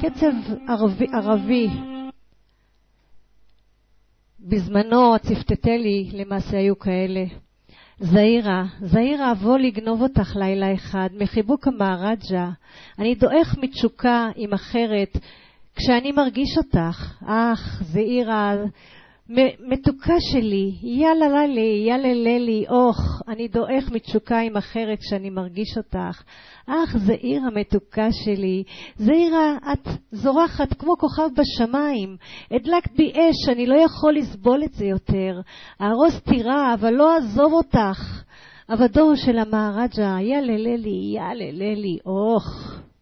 קצב ערבי. בזמנו צפתתלי למעשה היו כאלה. זהירה אבוא לגנוב אותך לילה אחד, מחיבוק המהרג'ה. אני דואך מתשוקה עם אחרת, כשאני מרגיש אותך. זהירה, מתוקה שלי, יאללה לי, יאללה לי, אני דואך מתשוקה עם אחרת כשאני מרגיש אותך. זהירה מתוקה שלי, זהירה, את זורחת כמו כוכב בשמיים, הדלקת בי אש, אני לא יכול לסבול את זה יותר. ארוס תירה, אבל לא עזוב אותך. עבדו של המהרג'ה, יאללה לי,